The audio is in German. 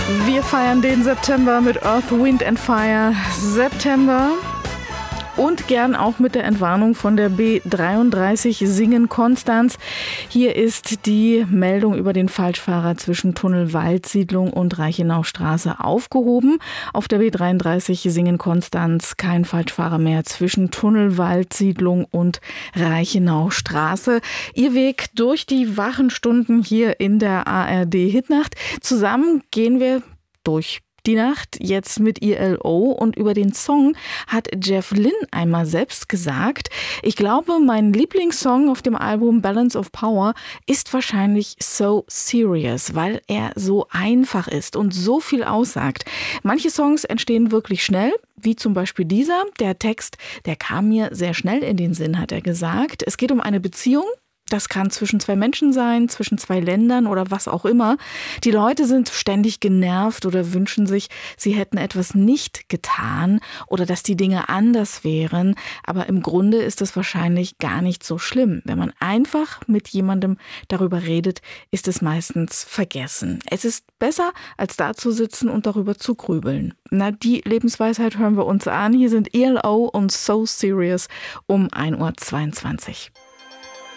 Wir feiern den September mit Earth, Wind and Fire. September. Und gern auch mit der Entwarnung von der B33 Singen-Konstanz. Hier ist die Meldung über den Falschfahrer zwischen Tunnel-Waldsiedlung und Reichenaustraße aufgehoben. Auf der B33 Singen-Konstanz kein Falschfahrer mehr zwischen Tunnel-Waldsiedlung und Reichenaustraße. Ihr Weg durch die wachen Stunden hier in der ARD Hitnacht. Zusammen gehen wir durch die Nacht jetzt mit ILO, und über den Song hat Jeff Lynne einmal selbst gesagt: Ich glaube, mein Lieblingssong auf dem Album Balance of Power ist wahrscheinlich So Serious, weil er so einfach ist und so viel aussagt. Manche Songs entstehen wirklich schnell, wie zum Beispiel dieser. Der Text, der kam mir sehr schnell in den Sinn, hat er gesagt. Es geht um eine Beziehung. Das kann zwischen zwei Menschen sein, zwischen zwei Ländern oder was auch immer. Die Leute sind ständig genervt oder wünschen sich, sie hätten etwas nicht getan oder dass die Dinge anders wären. Aber im Grunde ist es wahrscheinlich gar nicht so schlimm. Wenn man einfach mit jemandem darüber redet, ist es meistens vergessen. Es ist besser, als da zu sitzen und darüber zu grübeln. Na, die Lebensweisheit hören wir uns an. Hier sind ELO und So Serious um 1:22 Uhr.